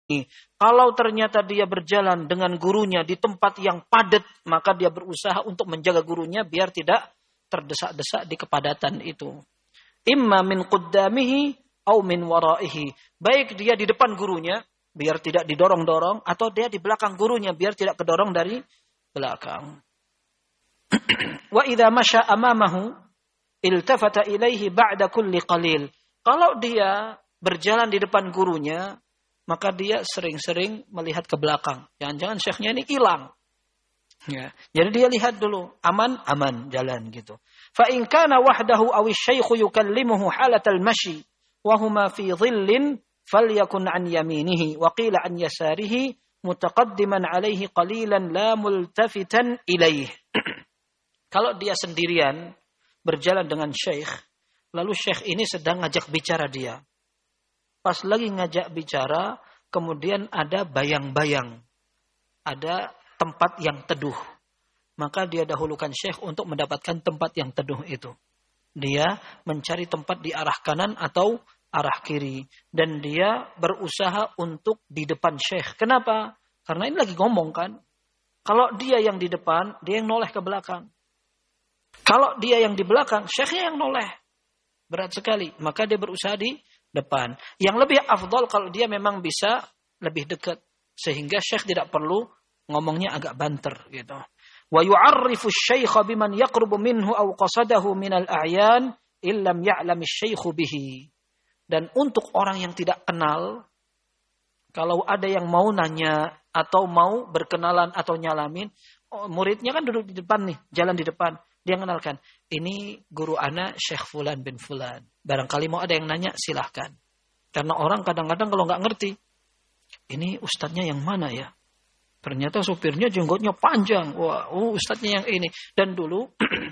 Kalau ternyata dia berjalan dengan gurunya di tempat yang padat, maka dia berusaha untuk menjaga gurunya biar tidak terdesak-desak di kepadatan itu. Imma min quddamihi au min waraihi. Baik dia di depan gurunya biar tidak didorong-dorong, atau dia di belakang gurunya biar tidak kedorong dari belakang. Wa idza masya amamahu iltafata ilaihi ba'da kulli qalil. Kalau dia berjalan di depan gurunya, maka dia sering-sering melihat ke belakang. Jangan-jangan syekhnya ini hilang. Ya. Jadi dia lihat dulu, aman jalan gitu. Fa in kana wahdahu aw asy-syaikhu yukallimuhu halatal mashi wa huma fi dhillin falyakun an yaminihi wa qila an yasarihi mutaqaddiman alaihi qalilan la multafitan ilaih. Kalau dia sendirian berjalan dengan syekh, lalu syekh ini sedang ngajak bicara dia. Pas lagi ngajak bicara, kemudian ada bayang-bayang. Ada tempat yang teduh. Maka dia dahulukan syekh untuk mendapatkan tempat yang teduh itu. Dia mencari tempat di arah kanan atau arah kiri. Dan dia berusaha untuk di depan syekh. Kenapa? Karena ini lagi ngomong kan. Kalau dia yang di depan, dia yang noleh ke belakang. Kalau dia yang di belakang, syekhnya yang noleh. Berat sekali. Maka dia berusaha di depan. Yang lebih afdal kalau dia memang bisa lebih dekat. Sehingga syekh tidak perlu ngomongnya agak banter gitu. Wa yu'arrifu asy-syaikha biman yaqrubu minhu aw qasadahu minal a'yan illam ya'lam asy-syaikhu bihi. Dan untuk orang yang tidak kenal, kalau ada yang mau nanya atau mau berkenalan atau nyalamin, muridnya kan duduk di depan nih, jalan di depan. Dia mengenalkan, ini guru ana Syekh Fulan bin Fulan. Barangkali mau ada yang nanya, silahkan. Karena orang kadang-kadang kalau nggak ngerti, ini ustadznya yang mana ya? Ternyata supirnya jenggotnya panjang. Wah, ustadznya yang ini. Dan dulu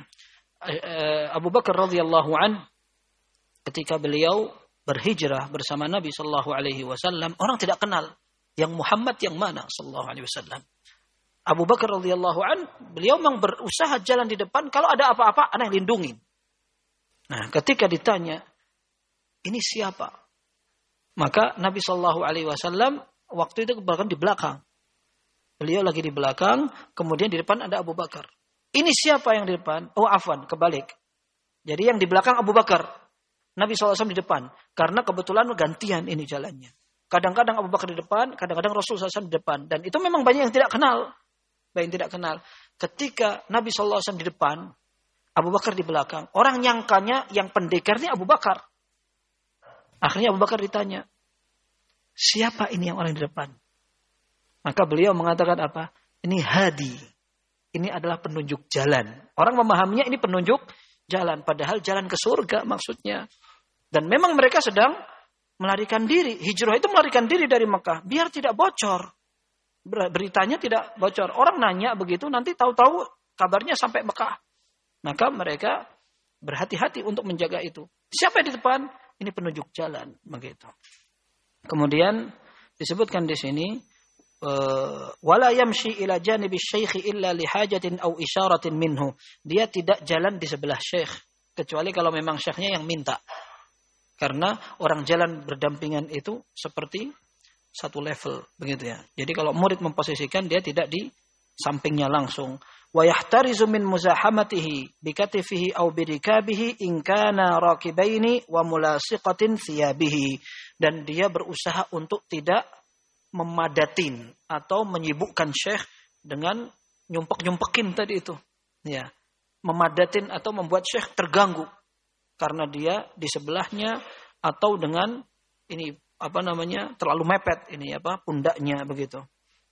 Abu Bakar radhiyallahu an, ketika beliau berhijrah bersama Nabi sallallahu alaihi wasallam, orang tidak kenal yang Muhammad yang mana sallallahu alaihi wasallam. Abu Bakar radhiyallahu an, beliau memang berusaha jalan di depan, kalau ada apa-apa anak lindungin. Nah, ketika ditanya, ini siapa? Maka Nabi sallallahu alaihi wasallam waktu itu bahkan di belakang. Beliau lagi di belakang, kemudian di depan ada Abu Bakar. Ini siapa yang di depan? Oh, afwan, kebalik. Jadi yang di belakang Abu Bakar, Nabi SAW di depan. Karena kebetulan gantian ini jalannya. Kadang-kadang Abu Bakar di depan, kadang-kadang Rasul SAW di depan. Dan itu memang banyak yang tidak kenal. Banyak yang tidak kenal. Ketika Nabi SAW di depan, Abu Bakar di belakang. Orang nyangkanya yang pendekarnya Abu Bakar. Akhirnya Abu Bakar ditanya, siapa ini yang orang di depan? Maka beliau mengatakan apa? Ini hadi. Ini adalah penunjuk jalan. Orang memahaminya ini penunjuk jalan. Padahal jalan ke surga maksudnya. Dan memang mereka sedang melarikan diri. Hijrah itu melarikan diri dari Mekah. Biar tidak bocor. Beritanya tidak bocor. Orang nanya begitu, nanti tahu-tahu kabarnya sampai Mekah. Maka mereka berhati-hati untuk menjaga itu. Siapa yang di depan? Ini penunjuk jalan. Begitu. Kemudian disebutkan di sini, wala yamshi ila janibi syekh illa li hajatin aw isyaratin minhu. Dia tidak jalan di sebelah syekh kecuali kalau memang syekhnya yang minta. Karena orang jalan berdampingan itu seperti satu level begitu ya. Jadi kalau murid memposisikan, dia tidak di sampingnya langsung. Wa yahtarizu min muzahamatihi bi katifihi aw bi rikabihi in kana rakibaini wa mulasiqatin thiyabihi. Dan dia berusaha untuk tidak memadatin atau menyibukkan syekh dengan nyumpek-nyumpekin tadi itu. Ya. Memadatin atau membuat syekh terganggu karena dia di sebelahnya atau dengan ini terlalu mepet ini pundaknya begitu.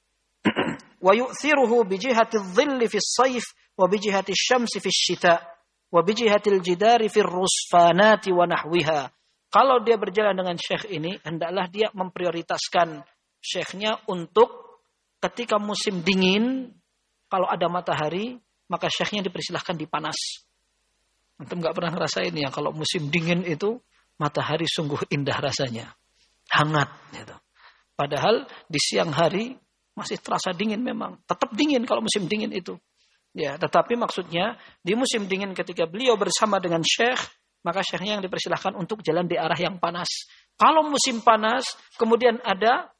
Wa yu'thiruhu bi jihati adh-dhilli fi as-sayf wa bi jihati asy-syamsi fi asy-syita wa bi jihati al-jidari fi ar-rusfanati wa nahwiha. Kalau dia berjalan dengan syekh ini, hendaklah dia memprioritaskan syekhnya untuk ketika musim dingin, kalau ada matahari, maka syekhnya dipersilahkan dipanas. Antum nggak pernah ngerasain ya, kalau musim dingin itu matahari sungguh indah rasanya, hangat. Gitu. Padahal di siang hari masih terasa dingin memang, tetap dingin kalau musim dingin itu. Ya, tetapi maksudnya di musim dingin ketika beliau bersama dengan syekh, maka syekhnya yang dipersilahkan untuk jalan di arah yang panas. Kalau musim panas, kemudian ada